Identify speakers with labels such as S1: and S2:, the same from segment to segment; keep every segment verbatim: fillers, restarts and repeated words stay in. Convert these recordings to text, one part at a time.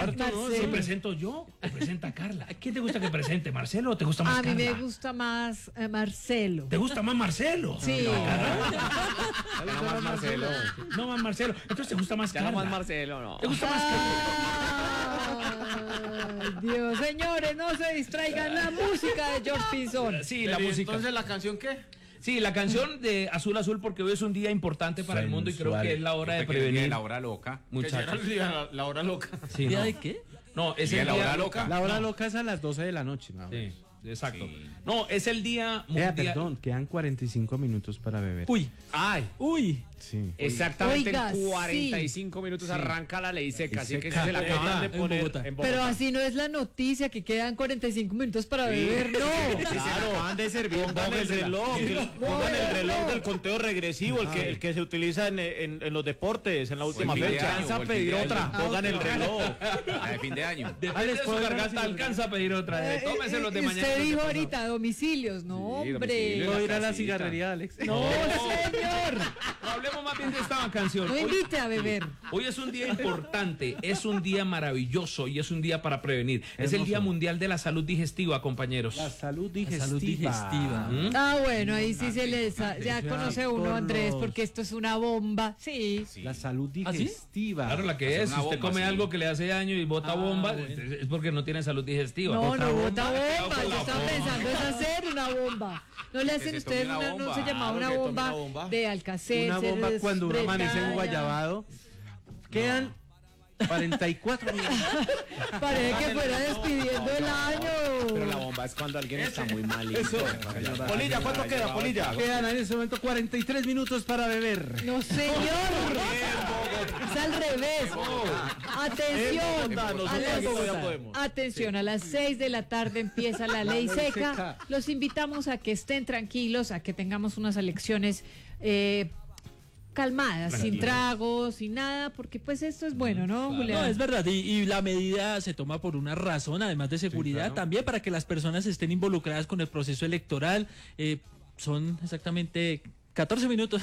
S1: harto, ¿no?
S2: Marcelo.
S3: ¿Si presento yo o presenta Carla? ¿Quién te gusta que presente, Marcelo o te gusta más
S2: A mí
S3: Carla?
S2: me gusta más eh, Marcelo.
S3: ¿Te gusta más Marcelo?
S2: Sí.
S1: No más Marcelo.
S3: No más Marcelo. Entonces te gusta más
S4: Ya
S3: Carla.
S4: no más Marcelo, no.
S3: ¿Te gusta más Carla?
S2: Ay, Dios, señores, no se distraigan la música de George Pinzón.
S3: Sí, la
S1: Pero, ¿y
S3: música.
S1: entonces la canción qué?
S3: Sí, la canción de Azul Azul, porque hoy es un día importante para el mundo y creo que es la hora de
S5: Yo pensé que era el día de
S3: prevenir.
S5: la hora loca.
S3: Muchachos.
S1: Que ya era la, la hora loca.
S3: Sí,
S4: ¿Día
S3: no.
S4: de qué?
S3: No, es
S5: Día
S3: el
S5: de la
S3: día
S5: hora loca.
S6: La hora loca es a las doce de la noche, ¿no?
S3: Sí, exacto.
S5: Sí.
S3: No, es el día mundial.
S6: Eh, perdón, quedan cuarenta y cinco minutos para beber.
S4: Uy,
S1: Ay,
S4: uy.
S6: Sí.
S4: Exactamente
S2: Oiga,
S4: en cuarenta y cinco minutos arranca la ley seca, así que
S6: seca.
S4: se la acaban de
S6: En
S4: poner
S6: Bogotá.
S4: en Bogotá.
S2: Pero así no es la noticia, que quedan cuarenta y cinco minutos para beber, no.
S1: claro, van de servir. Pongan el reloj, el- pongan el reloj del conteo regresivo, el que, el que se utiliza en, en, en los deportes, en la última
S5: fin de
S1: fecha.
S5: año,
S1: Alcanza
S5: o
S1: a
S5: el
S1: pedir
S5: fin de
S1: otra,
S5: año.
S1: pongan el reloj.
S5: La de fin de año.
S3: Depende de su
S6: ¿puedo
S3: garganta,
S6: decir-
S3: alcanza a pedir otra.
S2: Eh,
S3: Tómese los de
S2: eh,
S3: mañana.
S2: Usted dijo ahorita domicilios, no,
S5: Sí,
S2: hombre.
S5: domicilio.
S6: ¿Puedo ir a la
S5: casita.
S6: cigarrería, Alex?
S2: No, señor.
S3: Hablemos más bien de esta canción.
S2: No
S3: Hoy-
S2: invite a beber.
S3: Hoy es un día importante, es un día maravilloso y es un día para prevenir. Es el
S6: Hermoso.
S3: Día Mundial de la Salud Digestiva, compañeros.
S6: La salud digestiva.
S4: salud digestiva.
S3: ¿Mm?
S2: Ah, bueno, ahí sí se les... Ya conoce uno,
S6: por
S2: Andrés,
S6: los-
S2: porque esto es una bomba. Sí.
S6: La salud
S4: ¿Ah, sí?
S6: digestiva.
S3: Claro, la que
S5: Hacer
S3: es. Si
S5: una
S3: usted
S5: bomba,
S3: come
S5: sí.
S3: algo que le hace daño y bota
S4: Ah,
S3: bomba,
S4: bueno.
S3: es es porque no tiene salud digestiva.
S2: No, no,
S3: Bota
S2: bota bomba.
S3: con
S2: Yo
S3: la
S2: estaba
S3: bomba.
S2: pensando es hacer una bomba. ¿No le hacen
S5: se
S2: ustedes
S5: tome
S2: una,
S5: una
S2: no
S5: bomba.
S2: se llamaba
S1: Claro,
S2: una
S1: que tome
S2: bomba,
S1: una bomba.
S2: de Alcacer?
S6: Una bomba cuando uno amanece en
S2: Bretaña?
S6: Guayabado. Quedan cuarenta y cuatro minutos.
S2: Parece que fuera despidiendo el año.
S4: Pero la bomba es cuando alguien está muy malito.
S1: Polilla, ¿cuánto queda, Polilla?
S6: Quedan en ese momento cuarenta y tres minutos para beber.
S2: No, señor. Es al revés. Atención.
S1: Bogotá, nosotros
S2: A las-
S1: todavía podemos.
S2: Atención, a las seis de la tarde empieza la ley
S6: ley
S2: seca.
S6: seca.
S2: Los invitamos a que estén tranquilos, a que tengamos unas elecciones eh, calmadas, sin tragos, sin nada, porque pues esto es bueno, ¿no, Julián?
S4: No, es verdad, y, y la medida se toma por una razón, además de seguridad,
S6: claro.
S4: también para que las personas estén involucradas con el proceso electoral. Eh, son exactamente catorce minutos.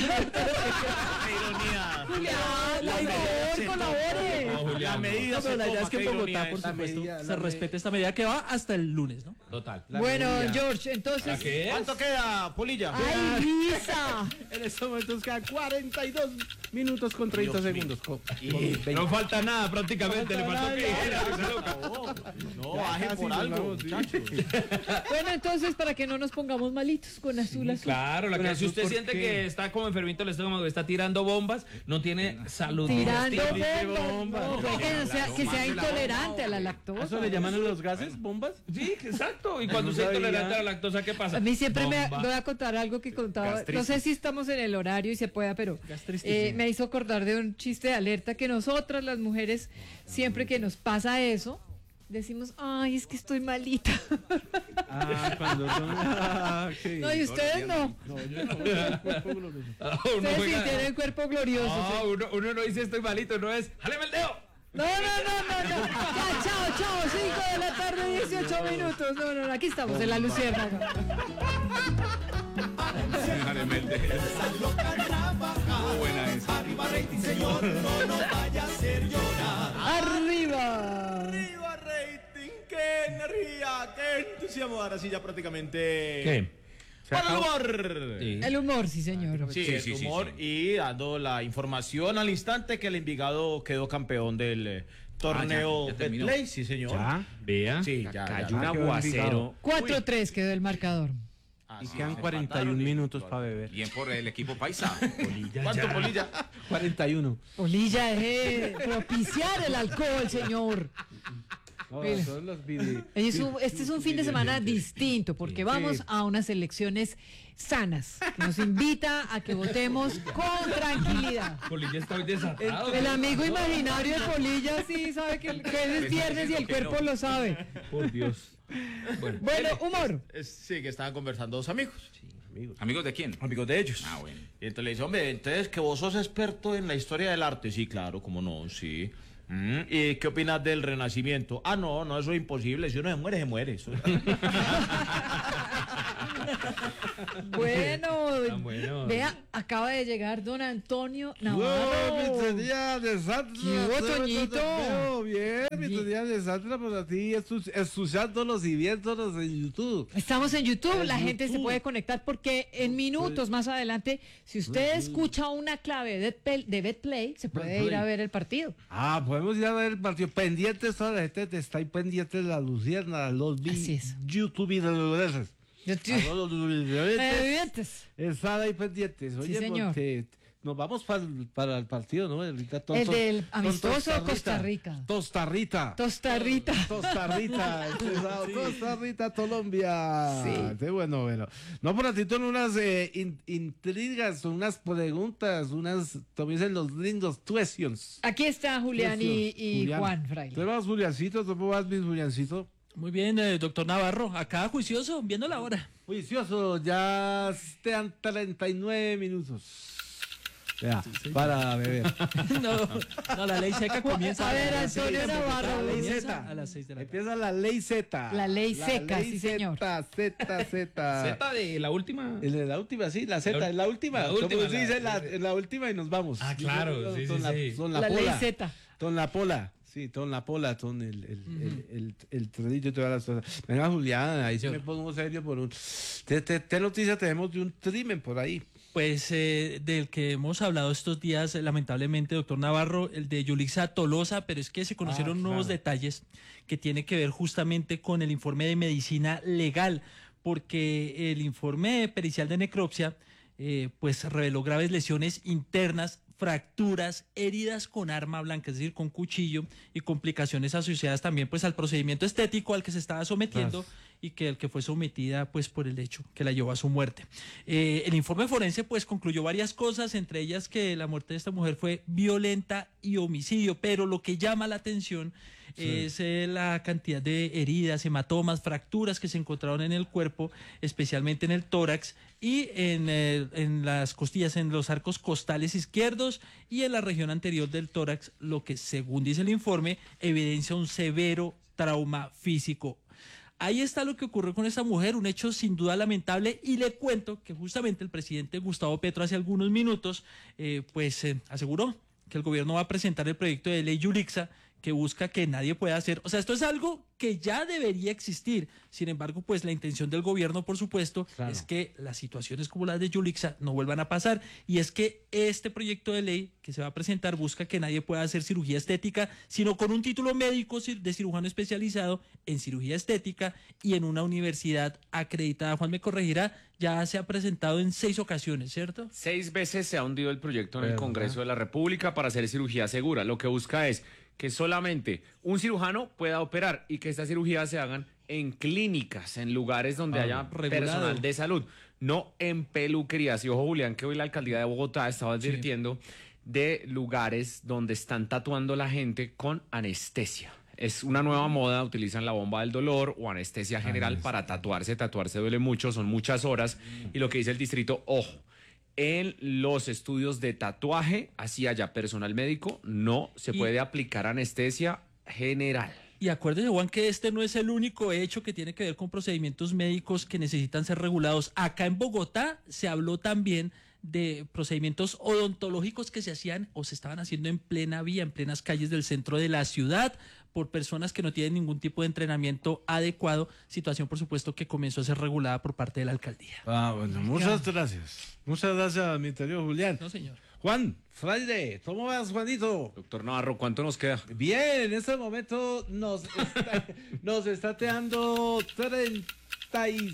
S1: Ironía.
S2: Julián, por favor, colabore.
S3: No,
S1: La
S3: Julián, no.
S1: medida
S4: No, pero la
S1: se
S4: idea
S1: toma,
S4: es que en
S1: qué
S4: Bogotá,
S1: ironía
S4: por
S1: esa.
S4: supuesto,
S6: medida,
S4: se
S6: la
S4: respete esta medida que va hasta el lunes, ¿no?
S3: Total.
S6: La
S2: Bueno,
S6: medida.
S2: George, entonces...
S3: ¿A qué es?
S1: ¿Cuánto queda, Polilla?
S2: ¡Ay, Lisa!
S6: En estos momentos quedan cuarenta y dos minutos con treinta segundos. Con- con veinte.
S3: No falta nada prácticamente, le faltó que dijera.
S1: No, baje por algo, muchachos.
S2: Bueno, entonces, para que no nos pongamos malitos con azul azul.
S3: Claro, la que
S6: Pero
S3: si usted
S6: ¿por
S3: siente
S6: qué?
S3: que está como enfermito el estómago, está tirando bombas, no tiene salud
S2: Tirando
S3: digestiva.
S2: bombas. No,
S6: bombas.
S2: que, no sea, que sea intolerante a la
S6: ¿A
S2: lactosa.
S6: ¿Eso le llaman a los gases? ¿Bombas?
S3: Sí, exacto. Y cuando
S6: no
S3: usted es
S6: sabía.
S3: intolerante a la lactosa, ¿qué pasa?
S2: A mí siempre me
S3: Bomba.
S2: voy a contar algo que contaba,
S1: Gastritis.
S2: no sé si estamos en el horario y se pueda, pero
S4: Gastritis.
S2: eh, me hizo acordar de un chiste de alerta que nosotras las mujeres, siempre que nos pasa eso, decimos, ay, es que estoy malita.
S6: Ah, cuando son... Ah, ok.
S2: No, y ustedes no.
S6: No, yo no, el cuerpo glorioso.
S3: Ah, uno
S2: Ustedes sí
S3: juega-
S2: tienen cuerpo glorioso.
S3: Ah,
S2: sí.
S3: uno, uno no dice estoy malito, no es, ¡jáleme el dedo!
S2: No, no, no, no, no. Ya, chao, chao. cinco de la tarde, dieciocho minutos. No, no, no. Aquí estamos en la Luciérnaga.
S5: Jáleme el dedo. Muy buena esa.
S7: Arriba rating, señor, no nos vaya a hacer llorar.
S2: Arriba.
S1: Arriba rating, qué energía, qué entusiasmo. Ahora sí ya prácticamente.
S3: ¿Qué?
S1: ¡Para el humor!
S3: Sí.
S2: El humor, sí, señor.
S1: Sí,
S5: Sí,
S1: el
S5: sí, sí,
S1: humor
S5: sí.
S1: y dando la información al instante que el Envigado quedó campeón del eh, torneo
S5: Ah, ya, ya
S1: de
S5: terminó.
S1: Play, sí señor.
S6: ¿Ya?
S3: Vea.
S1: Sí, ya, ya,
S4: Cayó
S1: ya.
S4: un
S6: Ah, quedó
S4: aguacero.
S2: cuatro tres quedó el marcador.
S1: Ah,
S6: Y
S1: sí,
S6: quedan
S1: se
S6: cuarenta y un
S1: empataron y-
S6: minutos para beber.
S5: Bien por el equipo paisa.
S1: ¿Cuánto, Polilla?
S6: cuarenta y uno.
S2: Polilla, deje de propiciar el alcohol, señor.
S6: No,
S2: Mira.
S6: son los vide-
S2: Es un- este es un fin de semana distinto porque vamos
S6: Sí.
S2: a unas elecciones sanas que nos invita a que votemos con tranquilidad.
S3: Polilla está hoy desatado.
S2: El amigo imaginario de Polilla sí sabe que, que es viernes y el cuerpo lo sabe.
S6: Por Dios.
S3: Bueno,
S2: Bueno, humor.
S1: Es- sí, que estaban conversando dos amigos.
S5: ¿Amigos de quién?
S1: Amigos de ellos.
S5: Ah, bueno.
S1: Y entonces le dice, hombre, entonces que vos sos experto en la historia del arte. Sí, claro, cómo no, sí. Mm, ¿y qué opinas del Renacimiento? Ah, no, no, eso es imposible. Si uno se muere, se muere. Eso-
S2: Bueno,
S3: Tan bueno.
S2: vea, acaba de llegar don Antonio
S6: ¡Wow,
S2: Navarro.
S6: pizzería de Santos!
S2: ¿Qué hubo, Toñito?
S6: Bien, sintonía de Sandra por aquí, estu- escuchándolos y viéndolos en YouTube.
S2: Estamos en YouTube,
S6: En
S2: la gente se
S6: YouTube.
S2: puede conectar porque en minutos más adelante, si usted escucha una clave de, Pel- de BetPlay, se puede ir
S6: BetPlay.
S2: a ver el partido.
S6: Ah, podemos ir a ver el partido. Pendientes, toda la gente está ahí pendiente de la Lucierna, los vi-
S2: Así es.
S6: YouTube y los
S2: Yo estoy-
S6: a todos los videojuegos.
S2: Evidentes.
S6: Están ahí pendientes. Oye,
S2: señor.
S6: porque nos vamos para, para el partido, ¿no? Ahorita to-
S2: El
S6: to-
S2: del
S6: con
S2: amistoso Costa Rica.
S6: Costa Rica.
S2: Tostarrita.
S6: Costa Rica, este sábado, Costa Rica, Colombia.
S2: Sí.
S6: Qué bueno, bueno. No, por ratito en unas eh, in- intrigas, unas preguntas, unas, como dicen los gringos, questions.
S2: Aquí está Julián y, y
S6: Julián.
S2: Juan Fraile.
S6: ¿Tú vas, Juliancito? ¿Cómo vas, mi Juliancito?
S4: Muy bien, eh, doctor Navarro, acá juicioso, viendo la hora.
S6: Juicioso, ya están treinta y nueve minutos. Ya, para beber.
S4: no, no, la ley seca comienza
S2: A ver,
S4: las
S2: Antonio
S4: seis-
S2: Navarro.
S6: La ley
S4: comienza
S6: Z.
S4: a las seis de la tarde.
S6: Empieza la ley Z.
S2: La ley seca,
S6: ley
S2: sí, señor.
S6: Z, Z, Z.
S3: Z de la última.
S6: El de la última, sí, la Z,
S3: La-
S6: es la última.
S3: la
S6: Como
S3: última,
S6: se
S3: la-
S6: dice, la, la última y nos vamos.
S3: Ah, claro, sí,
S6: Con
S3: sí,
S6: la-
S3: sí.
S6: Con la,
S2: La ley
S6: pola.
S2: Z.
S6: Con la pola. Sí, con la pola, con el, el, el, el, el trenito y todas las cosas. Venga, Julián, ahí se me pongo serio por un... ¿Qué, qué, qué noticia tenemos de un crimen por ahí?
S4: Pues eh, del que hemos hablado estos días, eh, lamentablemente, doctor Navarro, el de Yulixa Tolosa, pero es que se conocieron
S6: Ah,
S4: nuevos
S6: claro.
S4: detalles que tiene que ver justamente con el informe de medicina legal, porque el informe pericial de necropsia eh, pues reveló graves lesiones internas, fracturas, heridas con arma blanca, es decir, con cuchillo, y complicaciones asociadas también pues al procedimiento estético al que se estaba sometiendo y que el que fue sometida pues por el hecho que la llevó a su muerte. Eh, el informe forense pues concluyó varias cosas, entre ellas que la muerte de esta mujer fue violenta y homicidio, pero lo que llama la atención es eh, la cantidad de heridas, hematomas, fracturas que se encontraron en el cuerpo, especialmente en el tórax y en, eh, en las costillas, en los arcos costales izquierdos y en la región anterior del tórax, lo que según dice el informe evidencia un severo trauma físico. Ahí está lo que ocurrió con esta mujer, un hecho sin duda lamentable, y le cuento que justamente el presidente Gustavo Petro hace algunos minutos eh, pues eh, aseguró que el gobierno va a presentar el proyecto de ley Yulixa que busca que nadie pueda hacer, o sea, esto es algo que ya debería existir. Sin embargo, pues la intención del gobierno, por supuesto,
S6: Claro.
S4: es que las situaciones como las de Yulixa no vuelvan a pasar, y es que este proyecto de ley que se va a presentar busca que nadie pueda hacer cirugía estética, sino con un título médico cir- de cirujano especializado en cirugía estética y en una universidad acreditada. Juan me corregirá, ya se ha presentado en seis ocasiones, ¿cierto?
S8: Seis veces se ha hundido el proyecto en el
S6: ¿Verdad?
S8: Congreso de la República para hacer cirugía segura. Lo que busca es que solamente un cirujano pueda operar y que estas cirugías se hagan en clínicas, en lugares donde
S6: Ah,
S8: haya
S4: regulado.
S8: personal de salud, no en peluquerías. Y ojo, Julián, que hoy la alcaldía de Bogotá estaba advirtiendo de lugares donde están tatuando a la gente con anestesia. Es una nueva moda, utilizan la bomba del dolor o anestesia general para tatuarse. Tatuarse duele mucho, son muchas horas. Y lo que dice el distrito, ojo, en los estudios de tatuaje, así haya personal médico, no se
S4: Y-
S8: puede aplicar anestesia general.
S4: Y acuérdese, Juan, que este no es el único hecho que tiene que ver con procedimientos médicos que necesitan ser regulados. Acá en Bogotá se habló también de procedimientos odontológicos que se hacían o se estaban haciendo en plena vía, en plenas calles del centro de la ciudad, por personas que no tienen ningún tipo de entrenamiento adecuado, situación, por supuesto, que comenzó a ser regulada por parte de la alcaldía.
S6: Ah, bueno, muchas gracias. Muchas gracias, mi querido Julián.
S4: No, señor.
S6: Juan, Fraile, ¿cómo vas, Juanito?
S8: Doctor Navarro, ¿cuánto nos queda?
S6: Bien, en este momento nos está, nos está teando treinta y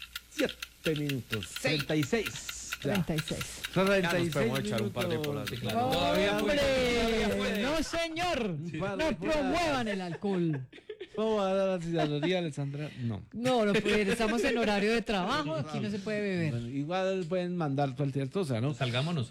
S6: siete minutos. treinta y seis. Ya.
S2: treinta y seis.
S6: treinta y seis
S8: podemos echar un par de
S6: minutos.
S8: polas, sí,
S2: No,
S8: Todavía
S2: hombre, no señor,
S6: par de
S2: no
S6: polas.
S2: promuevan el alcohol.
S6: ¿Cómo va a dar la ciudadanía, Alexandra? No.
S2: No, no puede, estamos en horario de trabajo, aquí no se puede beber.
S6: Bueno, igual pueden mandar cualquier cosa, ¿no?
S3: Salgámonos.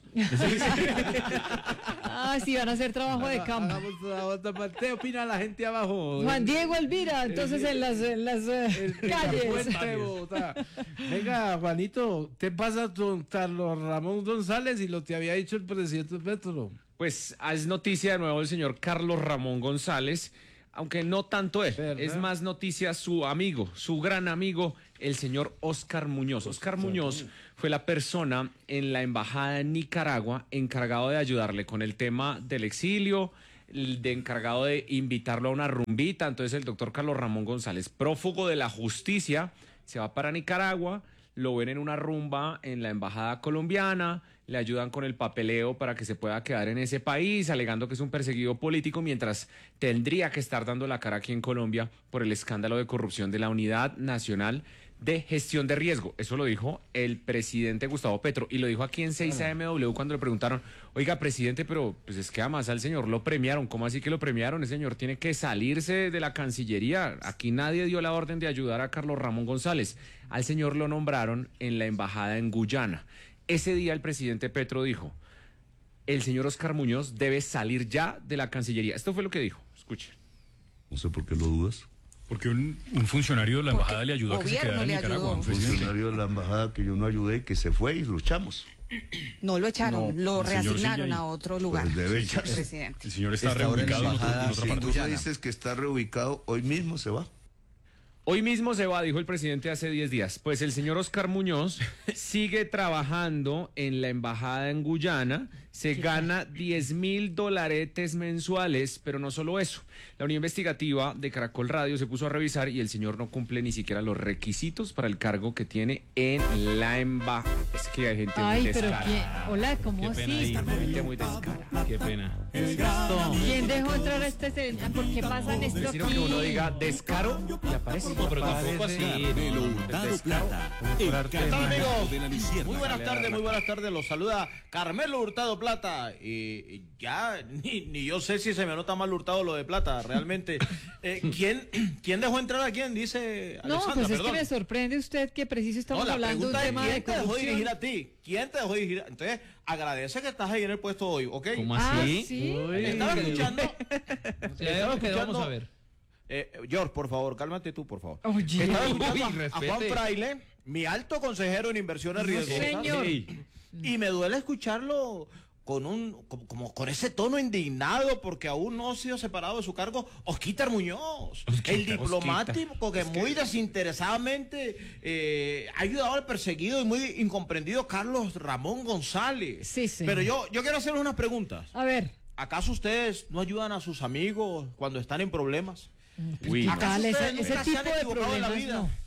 S2: Ah, sí, van a hacer trabajo de campo.
S6: Hagamos trabajo de campo. ¿Qué opina la gente abajo?
S2: Juan Diego Elvira, entonces en las, en las eh,
S6: En la
S2: calles.
S6: puerta de Bogotá. Venga, Juanito, ¿qué pasa con Carlos Ramón González y lo que había dicho el presidente Petro?
S8: Pues es noticia de nuevo el señor Carlos Ramón González, aunque no tanto él,
S6: ¿Verdad?
S8: es más noticia su amigo, su gran amigo, el señor Óscar Muñoz. Óscar Muñoz fue la persona en la embajada de Nicaragua encargado de ayudarle con el tema del exilio, el de encargado de invitarlo a una rumbita. Entonces el doctor Carlos Ramón González, prófugo de la justicia, se va para Nicaragua, lo ven en una rumba en la embajada colombiana, le ayudan con el papeleo para que se pueda quedar en ese país, alegando que es un perseguido político, mientras tendría que estar dando la cara aquí en Colombia por el escándalo de corrupción de la Unidad Nacional de Gestión de Riesgo. Eso lo dijo el presidente Gustavo Petro y lo dijo aquí en seis A M W cuando le preguntaron, oiga, presidente, pero pues es que además al señor lo premiaron. ¿Cómo así que lo premiaron? El señor tiene que salirse de la Cancillería. Aquí nadie dio la orden de ayudar a Carlos Ramón González. Al señor lo nombraron en la embajada en Guyana. Ese día el presidente Petro dijo, el señor Oscar Muñoz debe salir ya de la Cancillería. Esto fue lo que dijo. Escuche.
S9: No sé por qué lo dudas.
S10: Porque un, un funcionario de la embajada le ayudó a que se quedara en Nicaragua.
S9: Un funcionario de la embajada que yo no ayudé, que se fue y luchamos.
S11: No lo echaron,
S10: No,
S11: lo
S10: el señor
S11: reasignaron
S10: sigue ahí.
S11: a otro lugar.
S9: Pues debe echarse.
S11: Presidente.
S10: El señor está,
S9: Está ahora en la
S10: reubicado en, otro-
S9: embajada,
S10: en otra
S9: si
S10: parte.
S9: tú me dices que está reubicado, hoy mismo se va.
S8: Hoy mismo se va, dijo el presidente hace diez días. Pues el señor Oscar Muñoz sigue trabajando en la embajada en Guyana, se gana diez mil dolaretes mensuales, pero no solo eso. La unidad investigativa de Caracol Radio se puso a revisar y el señor no cumple ni siquiera los requisitos para el cargo que tiene en la embajada. Es que hay gente
S2: Ay,
S8: muy
S2: pero
S8: descarada.
S2: ¿quién? Hola, ¿cómo
S3: Qué pena
S2: así?
S3: ahí.
S8: Hay gente muy descarada.
S3: Qué pena.
S2: ¿Quién dejó entrar a este señor? ¿Por qué pasan esto
S8: Sino
S2: aquí?
S8: que uno diga descaro y aparece.
S3: No, pero tampoco así.
S7: Carmelo Hurtado Plata, el
S1: ¿Qué tal, amigos?
S7: de la Luciérnaga.
S1: Muy buenas tardes, muy buenas tardes. Los saluda Carmelo Hurtado Plata. Y ya ni, ni yo sé si se me nota mal Hurtado lo de Plata, realmente. Eh, ¿quién, ¿Quién dejó entrar a quién? Dice
S2: No,
S1: Alexandra,
S2: pues es
S1: perdón.
S2: que me sorprende usted que preciso estamos
S1: No, la
S2: hablando de un
S1: pregunta es,
S2: tema de
S1: ¿quién te dejó
S2: corrupción.
S1: dirigir a ti? ¿Quién te dejó dirigir? Entonces, agradece que estás ahí en el puesto hoy, ¿ok?
S3: ¿Cómo
S2: Ah,
S3: así?
S2: ¿sí?
S1: Estaba escuchando...
S3: Ya de lo que vamos a ver.
S1: Eh, George, por favor, cálmate tú, por favor.
S2: Oye.
S1: Estaba
S3: Uy,
S1: escuchando a- a,
S3: respete.
S1: Juan Fraile, mi alto consejero en inversiones
S2: No,
S1: riesgosas.
S2: señor.
S1: Y me duele escucharlo con un como, como con ese tono indignado porque aún no ha sido separado de su cargo Osquítar Muñoz, el diplomático que muy desinteresadamente eh, ha ayudado al perseguido y muy incomprendido Carlos Ramón González.
S2: Sí, sí.
S1: Pero yo, yo quiero hacerle unas preguntas.
S2: A ver,
S1: ¿Acaso ustedes no ayudan a sus amigos cuando están en problemas?
S8: Uy,
S1: ¿Acaso
S2: Tal, ese-
S1: ustedes
S2: ese
S1: nunca se
S2: tipo
S1: han
S2: de
S1: equivocado en la
S2: problemas
S1: vida?
S2: no.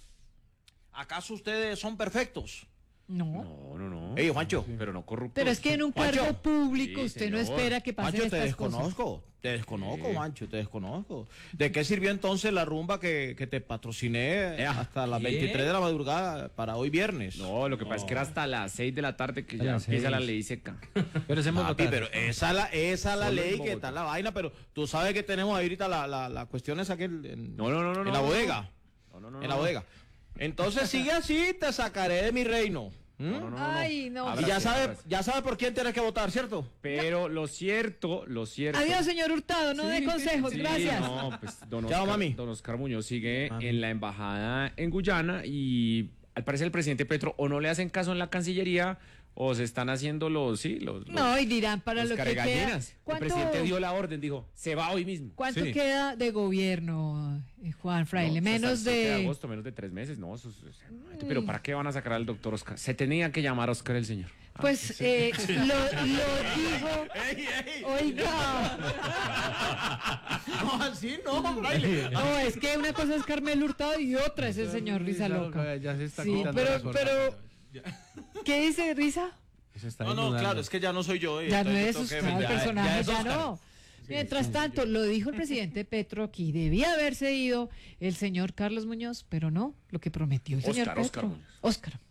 S1: ¿Acaso ustedes son perfectos?
S2: no.
S8: no, no, no.
S1: Ey, Juancho.
S8: Pero no corruptos.
S2: Pero es que en un
S1: Juancho.
S2: cargo público
S8: Sí,
S2: usted no
S8: señor.
S2: espera que pasen
S1: Juancho, te
S2: estas cosas.
S1: desconozco. Te desconozco, Juancho, te desconozco. ¿De qué sirvió entonces la rumba que, que te patrociné hasta las
S3: ¿qué?
S1: veintitrés de la madrugada para hoy viernes?
S8: No, lo que pasa es que era hasta las seis de la tarde que
S4: A
S8: ya
S4: las
S8: empieza la
S4: seis.
S8: ley seca.
S4: Pero es en
S1: Papi,
S4: Bogotá.
S1: pero esa la, esa la
S8: Solo en
S1: ley que
S8: Bogotá.
S1: está la vaina, pero tú sabes que tenemos ahorita la, la, la cuestión esa que en,
S8: No, no, no, no,
S1: en
S8: no,
S1: la
S8: no,
S1: bodega.
S8: No, no, no,
S1: En la
S8: no.
S1: bodega. Entonces sigue así, te sacaré de mi reino. ¿Mm?
S8: No, no, no, no.
S2: Ay, no.
S1: Y ya
S8: Ábrase,
S1: sabes,
S8: ábrase.
S1: ya sabes por quién tienes que votar, ¿cierto?
S8: Pero lo cierto, lo cierto.
S2: Adiós, señor Hurtado, no dé consejos,
S8: Sí,
S2: gracias.
S8: No, pues don
S1: Chao,
S8: Oscar,
S1: mami.
S8: don Oscar Muñoz sigue en la embajada en Guyana y al parecer el presidente Petro o no le hacen caso en la Cancillería o se están haciendo los, sí, los, los,
S2: No, y dirán para
S8: los
S2: lo que queda.
S8: cargallinas. El
S2: ¿Cuánto,
S8: presidente dio la orden, dijo, se va hoy mismo.
S2: ¿cuánto
S1: Sí.
S2: queda de gobierno, eh, Juan Fraile?
S8: No,
S2: Menos
S8: hasta el siete
S2: de...
S8: agosto, menos de tres meses, no. Eso, es- o sea, no, pero ¿para qué van a sacar al doctor Oscar? Se tenía que llamar Oscar el señor. Ah,
S2: Pues eh, lo, lo dijo... Oiga,
S1: No, así no, Fraile.
S2: no, es que una cosa es Carmelo Hurtado y otra es el señor Risa Loca.
S6: Ya se está
S2: Sí,
S6: quitando la
S2: pero,
S6: corbata.
S2: pero, ¿qué dice Risa?
S6: Se está
S1: No, no,
S6: inundando.
S1: claro, es que ya no soy yo. eh,
S2: Ya no
S1: entonces
S2: es
S1: tengo
S2: usted
S1: que-
S2: el
S1: ya-
S2: personaje,
S1: es
S2: ya
S1: Oscar.
S2: no. Mientras tanto, lo dijo el presidente Petro aquí, debía haberse ido el señor Carlos Muñoz, pero no, lo que prometió el señor
S8: Oscar, Oscar
S2: Petro.
S8: Muñoz.
S2: Oscar.